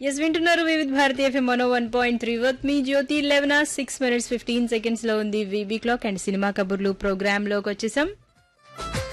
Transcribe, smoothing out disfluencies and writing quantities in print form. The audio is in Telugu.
ఎస్ వింటున్నారు వివిధ Bharati FM 101.3 with me Jyothi 11 6 minutes 15 seconds లో ఉంది వీబీ క్లాక్ అండ్ సినిమా కబుర్లు ప్రోగ్రామ్ లోకి వచ్చేసాం.